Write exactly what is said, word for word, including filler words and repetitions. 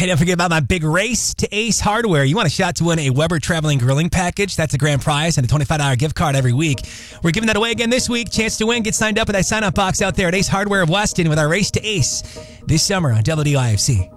Hey, don't forget about my big race to Ace Hardware. You want a shot to win a Weber Traveling Grilling Package? That's a grand prize and a twenty-five dollars gift card every week. We're giving that away again this week. Chance to win. Get signed up with that sign-up box out there at Ace Hardware of Weston with our race to Ace this summer on W D I F C.